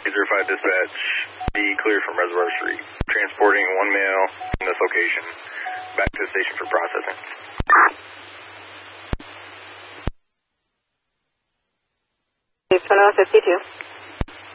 805 dispatch, be cleared from Reservoir Street. Transporting one male from this location back to the station for processing. It's 2152.